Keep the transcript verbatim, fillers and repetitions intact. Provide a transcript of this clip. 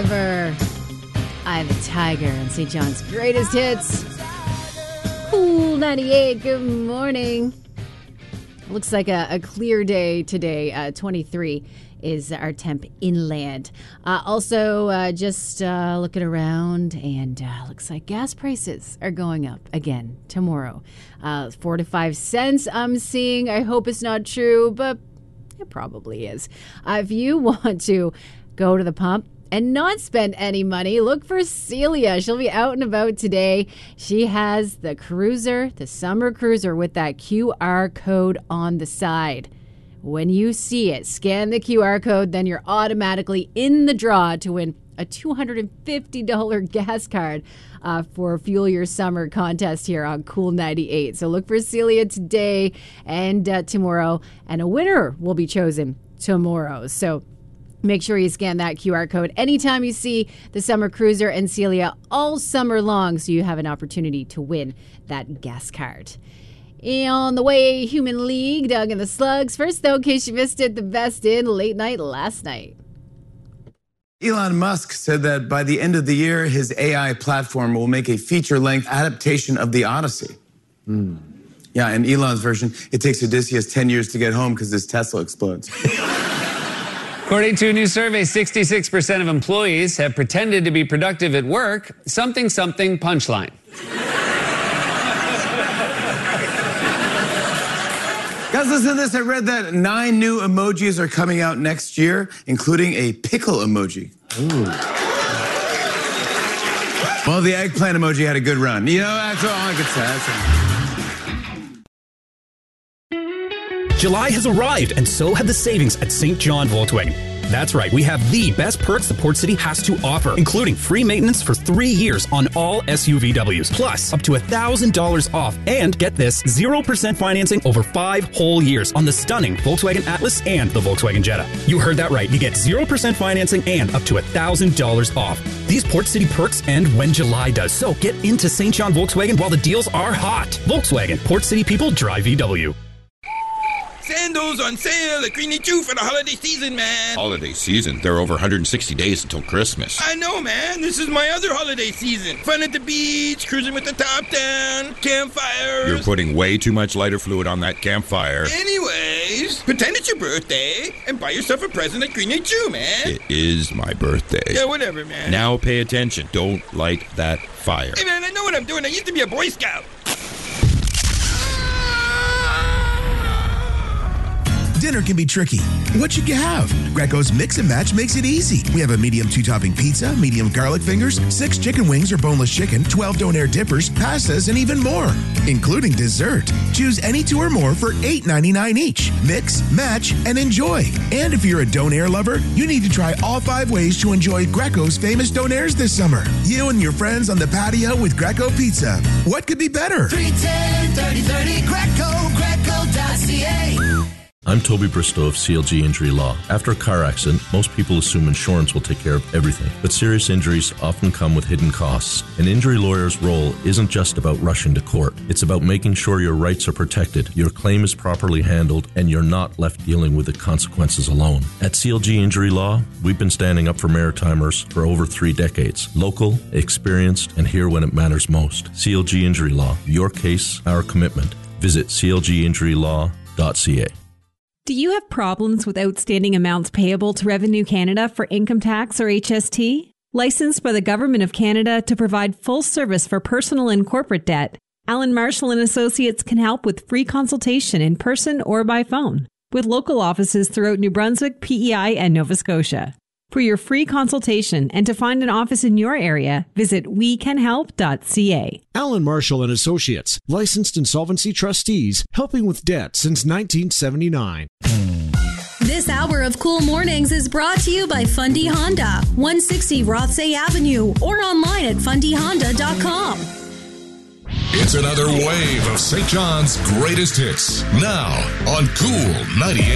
I the Tiger and Saint John's greatest hits. Cool ninety-eight, good morning. Looks like a, a clear day today. Uh, twenty-three is our temp inland. Uh, also, uh, just uh, looking around, and uh, looks like gas prices are going up again tomorrow. Uh, four to five cents I'm seeing. I hope it's not true, but it probably is. Uh, if you want to go to the pump and not spend any money, look for Celia. She'll be out and about today. She has the cruiser, the summer cruiser, with that Q R code on the side. When you see it, scan the Q R code, then you're automatically in the draw to win a two hundred fifty dollars gas card uh, for Fuel Your Summer contest here on Cool ninety-eight. So look for Celia today and uh, tomorrow, and a winner will be chosen tomorrow. So make sure you scan that Q R code anytime you see the Summer Cruiser and Celia all summer long, so you have an opportunity to win that gas card. On the way, Human League, Doug and the Slugs. First, though, in case you missed it, the best in late night last night. Elon Musk said that by the end of the year, his A I platform will make a feature-length adaptation of the Odyssey. Mm. Yeah, in Elon's version, it takes Odysseus ten years to get home because his Tesla explodes. According to a new survey, sixty-six percent of employees have pretended to be productive at work. Something, something, punchline. Guys, listen to this. I read that nine new emojis are coming out next year, including a pickle emoji. Ooh. Well, the eggplant emoji had a good run. You know, that's all I could say. July has arrived, and so have the savings at Saint John Volkswagen. That's right, we have the best perks the Port City has to offer, including free maintenance for three years on all S U V Ws, plus up to one thousand dollars off, and get this, zero percent financing over five whole years on the stunning Volkswagen Atlas and the Volkswagen Jetta. You heard that right, you get zero percent financing and up to one thousand dollars off. These Port City perks end when July does, so get into Saint John Volkswagen while the deals are hot. Volkswagen, Port City people drive V W. Sandals on sale at Greeny Chew for the holiday season, man. Holiday season? There are over one hundred sixty days until Christmas. I know, man. This is my other holiday season. Fun at the beach, cruising with the top down, campfires. You're putting way too much lighter fluid on that campfire. Anyways, pretend it's your birthday and buy yourself a present at Greeny Chew, man. It is my birthday. Yeah, whatever, man. Now pay attention. Don't light that fire. Hey, man, I know what I'm doing. I used to be a Boy Scout. Dinner can be tricky. What should you have? Greco's Mix and Match makes it easy. We have a medium two-topping pizza, medium garlic fingers, six chicken wings or boneless chicken, twelve donair dippers, pastas, and even more, including dessert. Choose any two or more for eight ninety-nine each. Mix, match, and enjoy. And if you're a donair lover, you need to try all five ways to enjoy Greco's famous donairs this summer. You and your friends on the patio with Greco Pizza. What could be better? three ten, thirty thirty, Greco, greco dot c a. I'm Toby Bristow of C L G Injury Law. After a car accident, most people assume insurance will take care of everything, but serious injuries often come with hidden costs. An injury lawyer's role isn't just about rushing to court. It's about making sure your rights are protected, your claim is properly handled, and you're not left dealing with the consequences alone. At C L G Injury Law, we've been standing up for Maritimers for over three decades. Local, experienced, and here when it matters most. C L G Injury Law. Your case, our commitment. Visit c l g injury law dot c a. Do you have problems with outstanding amounts payable to Revenue Canada for income tax or H S T? Licensed by the Government of Canada to provide full service for personal and corporate debt, Allen Marshall and Associates can help with free consultation in person or by phone, with local offices throughout New Brunswick, P E I, and Nova Scotia. For your free consultation and to find an office in your area, visit we can help dot c a. Allen Marshall and Associates, licensed insolvency trustees, helping with debt since nineteen seventy-nine. This hour of Cool Mornings is brought to you by Fundy Honda, one sixty Rothsay Avenue, or online at fundy honda dot com. It's another wave of Saint John's greatest hits. Now on Cool ninety-eight.